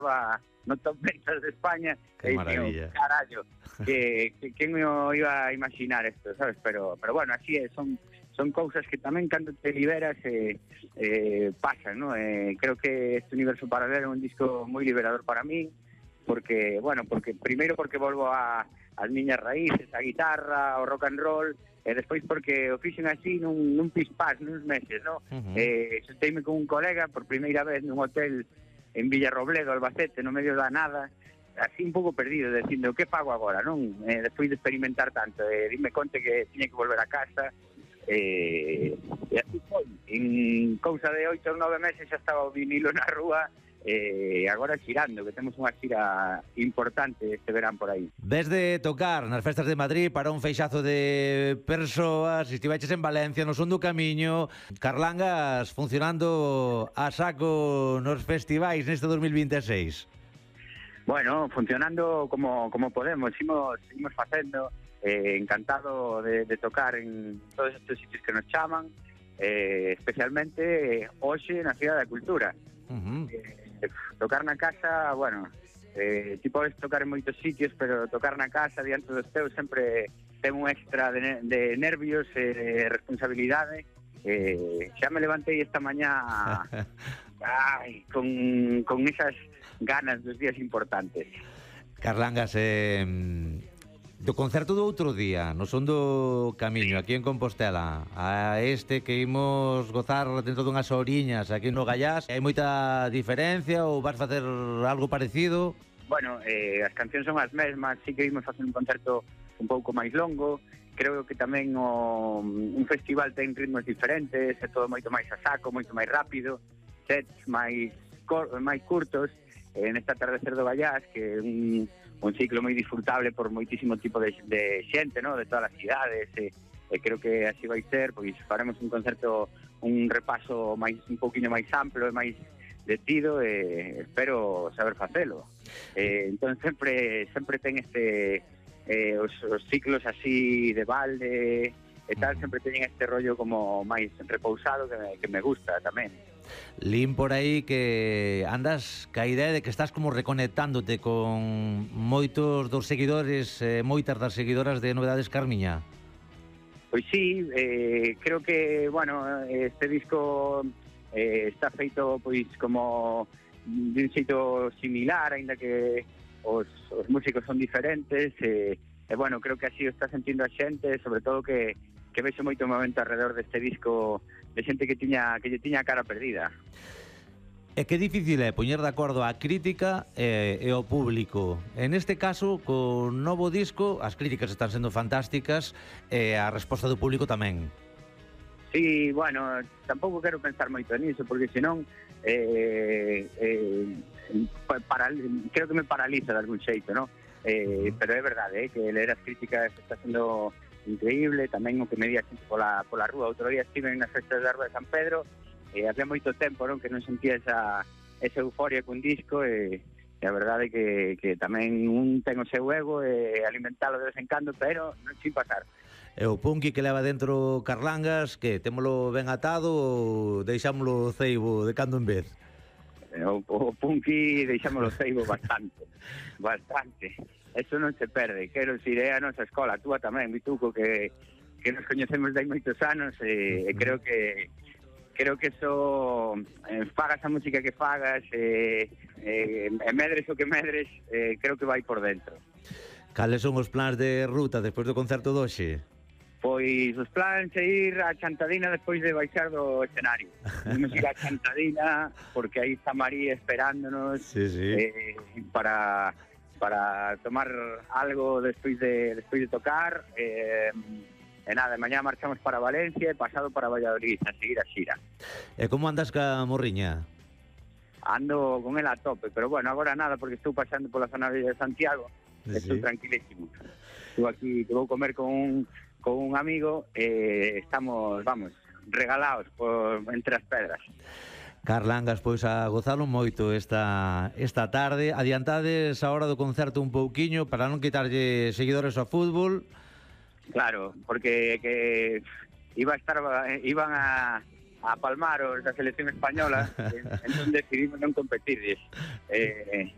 no top ventas de España. Que maravilla. Digo, carallo, que me iba a imaginar esto, sabes? Pero bueno, así é, son cousas que tamén cando te liberas pasan, ¿no? Creo que este universo paralelo é un disco moi liberador para mí, porque primeiro porque volvo as miñas raíces, a guitarra, ao rock and roll, e despois porque o fixen así nun pispás, nuns meses, ¿no? Senteime con un colega por primeira vez nun hotel en Villarrobledo, Albacete, no medio da nada, así un pouco perdido, dicindo, que fago agora, non? Despois de experimentar tanto, dime conte que tiña que volver a casa, e así foi. En cousa de 8 ou 9 meses xa estaba o vinilo na rúa, agora xirando, que temos unha xira importante este verán por aí. Ves de tocar nas festas de Madrid para un feixazo de persoas, estiveches en Valencia no son do camiño, Carlangas funcionando a saco nos festivais neste 2026. Bueno, funcionando como podemos, seguimos facendo, encantado de tocar en todos estes sitios que nos chaman, especialmente hoxe na Cidade da Cultura. Tocar na casa, bueno, ti podes tocar en moitos sitios, pero tocar na casa diante dos teus sempre ten un extra de nervios e de responsabilidade. Xa me levantei esta mañá con esas ganas dos días importantes. Carlangas, do concerto do outro día no son do camiño aquí en Compostela a este que imos gozar dentro dunhas horiñas aquí no Gallás, hai moita diferencia ou vas facer algo parecido? Bueno, as cancións son as mesmas, sí que imos facer un concerto un pouco máis longo. Creo que tamén un festival ten ritmos diferentes, é todo moito máis a saco, moito máis rápido, sets máis curtos, nesta atardecer do Gallás, que é un ciclo moi disfrutable por moitísimo tipo de xente, ¿no? De todas as cidades, creo que así vai ser, pois faremos un concerto, un repaso un pouquiño máis amplo e máis detido, espero saber facelo. Entón sempre ten os ciclos así de balde e tal, sempre teñen este rollo como máis repousado que me gusta tamén. Lín por aí que andas ca idea de que estás como reconectándote con moitos dos seguidores, moitas das seguidoras de Novedades Carmiña. Pois sí, creo que, bueno, este disco está feito pois como de un xeito similar, aínda que os músicos son diferentes, e bueno, creo que así o está sentindo a xente, sobre todo que vexo moito momento alrededor deste disco de xente que lle tiña a cara perdida. É que difícil é poñer de acordo a crítica e o público. En este caso, co novo disco, as críticas están sendo fantásticas e a resposta do público tamén. Sí, bueno, tampouco quero pensar moito niso, porque senón creo que me paraliza de algún xeito, ¿no? Pero é verdade, que ler as críticas está sendo increíble, tamén o que me di a xente pola rúa. Outro día estive nas festas da Rúa de San Pedro, había moito tempo, non, que non sentía esa euforia cun disco, e a verdade que tamén un ten o seu ego e alimentalo de vez en cando, pero non sin pasar. E o punky que leva dentro Carlangas, que témolo ben atado ou deixámolo ceibo de cando en vez? O punky deixámolo ceibo bastante. Eso non se perde. Quero dicir, é a nosa escola, túa tamén, Vituco, que nos coñecemos de hai moitos anos, e creo que eso, fagas a música que fagas, medres o que medres, creo que vai por dentro. Cales son os plans de ruta despois do concerto doxe? Pois os plans é ir a Chantadina despois de baixar do escenario. Vamos ir a Chantadina porque aí está María esperándonos, para tomar algo despois de tocar, e nada, mañá marchamos para Valencia e pasado para Valladolid a seguir a xira. E como andas ca morriña? Ando con ela a tope, pero bueno, agora nada porque estou pasando pola zona de Santiago, estou tranquilísimo. Estou aquí, que vou comer con un amigo, estamos, vamos, regalados entre as pedras. Carlangas, pois a gozalo moito esta tarde. Adiantades a hora do concerto un pouquiño para non quitarlle seguidores ao fútbol. Claro, porque iban a palmar os da selección española, entón decidimos non competirles.